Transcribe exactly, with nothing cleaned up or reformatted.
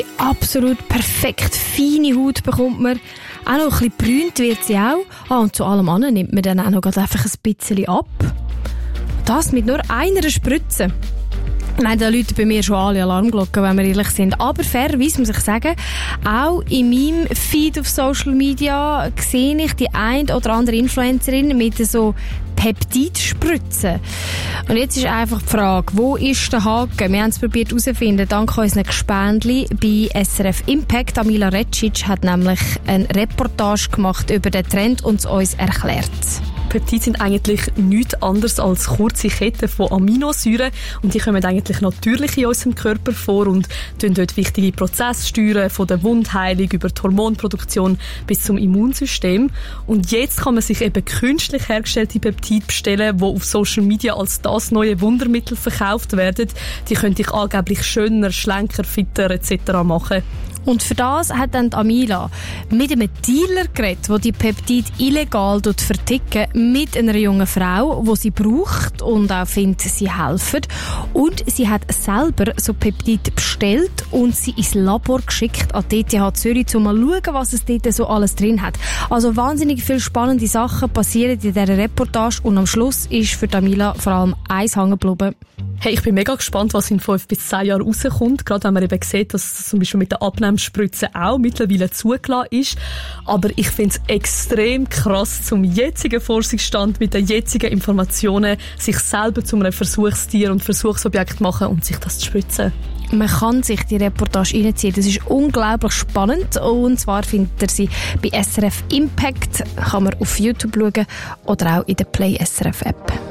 absolut perfekt feine Haut bekommt man. Auch noch ein bisschen brünt wird sie auch. Ah, und zu allem anderen nimmt man dann auch noch einfach ein bisschen ab. Das mit nur einer Spritze. Nein, da läuten bei mir schon alle Alarmglocken, wenn wir ehrlich sind. Aber fairerweise muss ich sagen, auch in meinem Feed auf Social Media sehe ich die ein oder andere Influencerin mit so Peptidspritzen. Und jetzt ist einfach die Frage, wo ist der Haken? Wir haben es probiert herauszufinden, dank unseren Gespendli bei S R F Impact. Amila Recic hat nämlich eine Reportage gemacht über den Trend und es uns erklärt. Peptide sind eigentlich nichts anderes als kurze Ketten von Aminosäuren und die kommen eigentlich natürlich in unserem Körper vor und steuern dort wichtige Prozesse steuern, von der Wundheilung über die Hormonproduktion bis zum Immunsystem. Und jetzt kann man sich eben künstlich hergestellte Peptide bestellen, die auf Social Media als das neue Wundermittel verkauft werden. Die können dich angeblich schöner, schlanker, fitter et cetera machen. Und für das hat dann Amila mit einem Dealer geredet, der die Peptide illegal verticken, mit einer jungen Frau, die sie braucht und auch findet, sie helfen. Und sie hat selber so Peptide bestellt und sie ins Labor geschickt an die E T H Zürich, um mal zu schauen, was es dort so alles drin hat. Also wahnsinnig viele spannende Sachen passieren in dieser Reportage und am Schluss ist für Amila vor allem eins hängen geblieben. Hey, ich bin mega gespannt, was in fünf bis zehn Jahren rauskommt. Gerade wenn man eben sieht, dass es zum Beispiel mit der Abnehmspritze auch mittlerweile zugelassen ist. Aber ich finde es extrem krass, zum jetzigen Forschungsstand mit den jetzigen Informationen sich selber zu einem Versuchstier und Versuchsobjekt machen und sich das zu spritzen. Man kann sich die Reportage reinziehen. Das ist unglaublich spannend. Und zwar findet ihr sie bei S R F Impact. Kann man auf YouTube schauen oder auch in der Play S R F App.